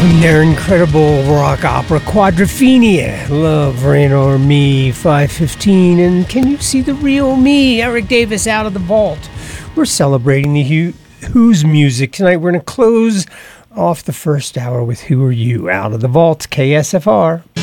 From their incredible rock opera Quadrophenia, Love, Rain or Me, 5:15, and Can You See the Real Me, Eric Davis, Out of the Vault. We're celebrating the Who's music tonight. We're going to close off the first hour with Who Are You, Out of the Vault, KSFR.